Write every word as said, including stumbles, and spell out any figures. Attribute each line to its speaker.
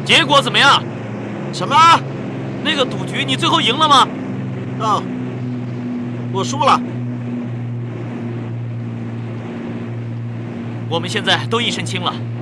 Speaker 1: 结果怎么样？
Speaker 2: 什么？
Speaker 1: 那个赌局你最后赢了吗？
Speaker 2: 哦，我输了。
Speaker 1: 我们现在都一身轻了。